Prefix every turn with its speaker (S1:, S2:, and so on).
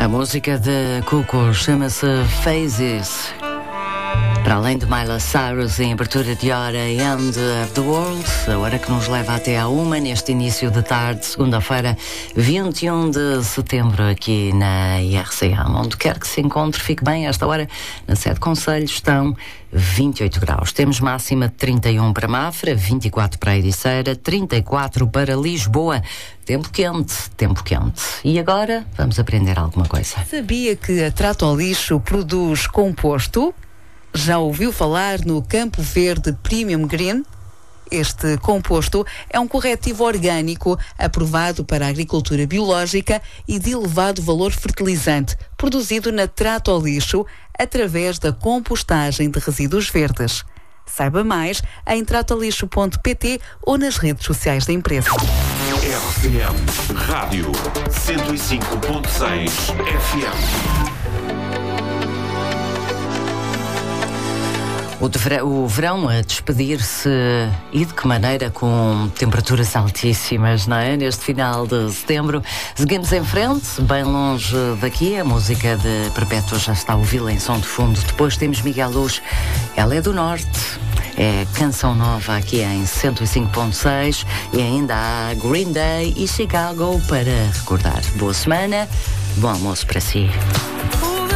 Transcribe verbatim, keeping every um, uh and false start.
S1: A música de Cuco chama-se Phases. Para além de Miley Cyrus, em abertura de hora End of the World, a hora que nos leva até à uma, neste início de tarde, segunda-feira, vinte e um de setembro, aqui na I R C A. Onde quer que se encontre, fique bem. A esta hora, na sede Conselho, estão vinte e oito graus. Temos máxima de trinta e um para Mafra, vinte e quatro para a Ericeira, trinta e quatro para Lisboa. Tempo quente, tempo quente. E agora, vamos aprender alguma coisa.
S2: Sabia que a Trato ao Lixo produz composto? Já ouviu falar no Campo Verde Premium Green? Este composto é um corretivo orgânico aprovado para a agricultura biológica e de elevado valor fertilizante, produzido na Trato ao Lixo através da compostagem de resíduos verdes. Saiba mais em trato lixo ponto pt ou nas redes sociais da empresa.
S3: R C M Rádio cento e cinco ponto seis F M.
S1: O, de verão, o verão a despedir-se, e de que maneira, com temperaturas altíssimas, não é? Neste final de setembro. Seguimos em frente, bem longe daqui. A música de Perpétua já está a ouvi-la em som de fundo. Depois temos Miguel Luz, ela é do Norte. É canção nova aqui em cento e cinco ponto seis. E ainda há Green Day e Chicago para recordar. Boa semana, bom almoço para si.